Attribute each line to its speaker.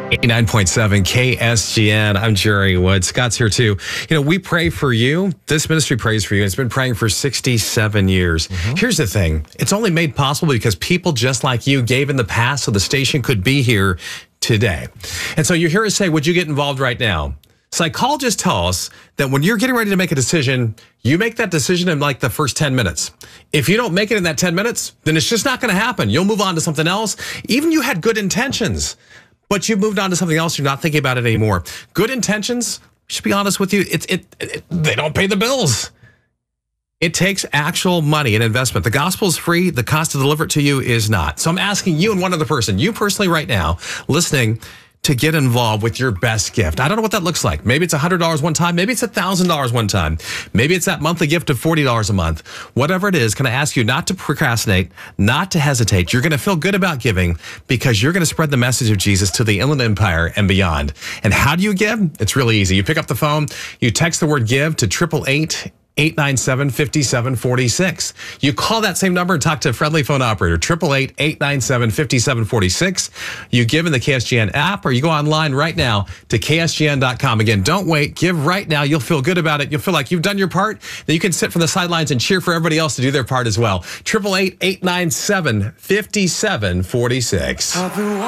Speaker 1: 89.7 KSGN. I'm Jerry Wood. Scott's here too. We pray for you. This ministry prays for you. It's been praying for 67 years. Here's the thing. It's only made possible because people just like you gave in the past so the station could be here today. And so you're here to say, would you get involved right now? Psychologists tell us that when you're getting ready to make a decision, you make that decision in like the first 10 minutes. If you don't make it in that 10 minutes, then it's just not going to happen. You'll move on to something else. Even you had good intentions, but you moved on to something else. You're not thinking about it anymore. Good intentions, should be honest with you, they don't pay the bills. It takes actual money and investment. The gospel is free. The cost to deliver it to you is not. So I'm asking you and one other person, you personally right now, listening, to get involved with your best gift. I don't know what that looks like. Maybe it's $100 one time. Maybe it's $1,000 one time. Maybe it's that monthly gift of $40 a month. Whatever it is, can I ask you not to procrastinate, not to hesitate. You're going to feel good about giving because you're going to spread the message of Jesus to the Inland Empire and beyond. And how do you give? It's really easy. You pick up the phone, you text the word give to 888-897-5746. You call that same number and talk to a friendly phone operator, 888-897-5746. You give in the KSGN app or you go online right now to ksgn.com. Again, don't wait. Give right now. You'll feel good about it. You'll feel like you've done your part. Then you can sit from the sidelines and cheer for everybody else to do their part as well. 888-897-5746.